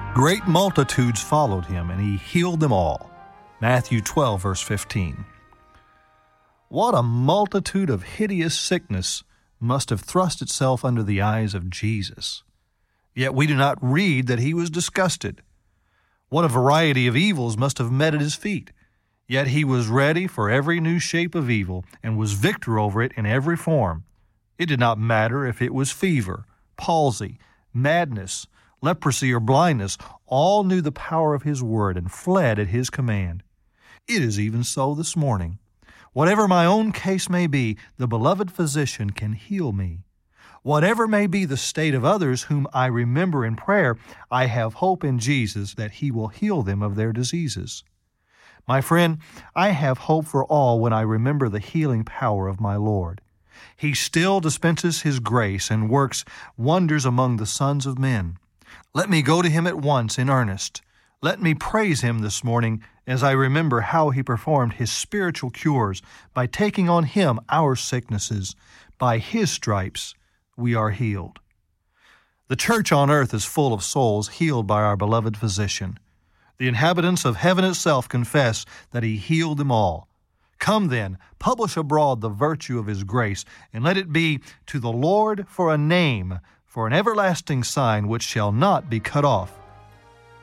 Great multitudes followed him, and he healed them all. Matthew 12, verse 15. What a multitude of hideous sickness must have thrust itself under the eyes of Jesus. Yet we do not read that he was disgusted. What a variety of evils must have met at his feet. Yet he was ready for every new shape of evil and was victor over it in every form. It did not matter if it was fever, palsy, madness, leprosy, or blindness. All knew the power of his word and fled at his command. It is even so this morning. Whatever my own case may be, the beloved physician can heal me. Whatever may be the state of others whom I remember in prayer, I have hope in Jesus that he will heal them of their diseases. My friend, I have hope for all when I remember the healing power of my Lord. He still dispenses his grace and works wonders among the sons of men. Let me go to him at once in earnest. Let me praise him this morning as I remember how he performed his spiritual cures by taking on him our sicknesses. By his stripes we are healed. The church on earth is full of souls healed by our beloved physician. The inhabitants of heaven itself confess that he healed them all. Come then, publish abroad the virtue of his grace, and let it be to the Lord for a name, for an everlasting sign which shall not be cut off,